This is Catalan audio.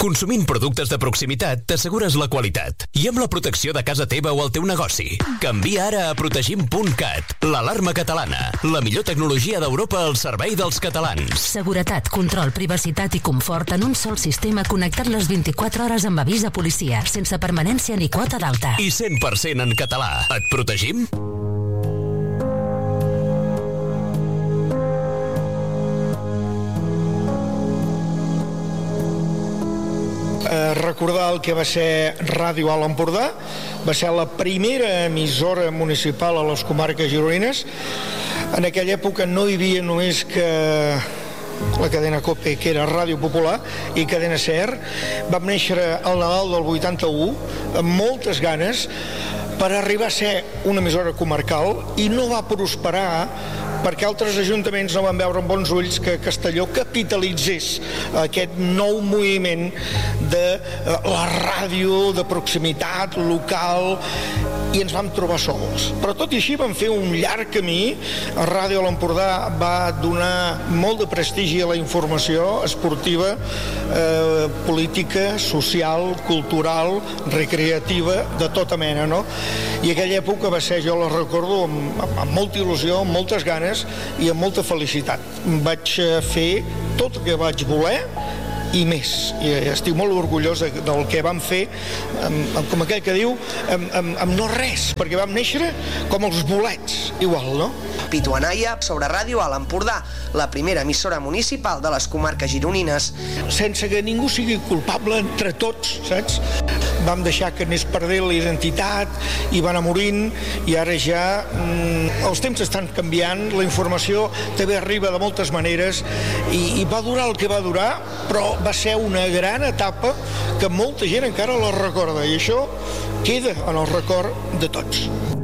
Consumint productes de proximitat t'assegures la qualitat i amb la protecció de casa teva o el teu negoci. Canvia ara a protegim.cat, l'alarma catalana, la millor tecnologia d'Europa al servei dels catalans. Seguretat, control, privacitat i confort en un sol sistema connectat les 24 hores amb avís a policia, sense permanència ni quota d'alta. I 100% en català. Et protegim? Recordar el que va ser Ràdio Alt Empordà. Va ser la primera emissora municipal a les comarques gironines. En aquella època no hi havia només que la cadena COPE, que era Ràdio Popular, i cadena SER. Vam néixer al Nadal del 81 amb moltes ganes per arribar a ser una emissora comarcal, i no va prosperar perquè altres ajuntaments no van veure amb bons ulls que Castelló capitalitzés aquest nou moviment de la ràdio de proximitat, local, i ens vam trobar sols. Però tot i així vam fer un llarg camí. Ràdio Alt Empordà va donar molt de prestigi a la informació esportiva, política, social, cultural, recreativa, de tota mena, no? I aquella època va ser, jo la recordo, amb molta il·lusió, amb moltes ganes i amb molta felicitat. Vaig fer tot el que vaig voler i més. I estic molt orgullós del que vam fer, com aquell que diu, amb no res, perquè vam néixer com els bolets, igual, no? Pitu Anaya, sobre Ràdio Alt Empordà, la primera emissora municipal de les comarques gironines. Sense que ningú sigui culpable entre tots, saps? Vam deixar que anés perdent la identitat i va anar morint, i ara ja els temps estan canviant, la informació també arriba de moltes maneres, i va durar el que va durar, però va ser una gran etapa que molta gent encara la recorda, i això queda en el record de tots.